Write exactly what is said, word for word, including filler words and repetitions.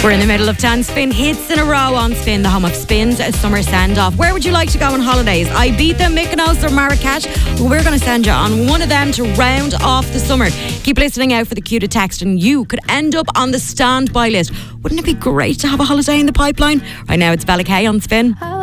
We're in the middle of ten Spin hits in a row on Spin, the home of Spin's summer send-off. Where would you like to go on holidays? Ibiza, Mykonos or Marrakesh? Well, we're going to send you on one of them to round off the summer. Keep listening out for the cue to text and you could end up on the standby list. Wouldn't it be great to have a holiday in the pipeline? Right now it's Bella K on Spin.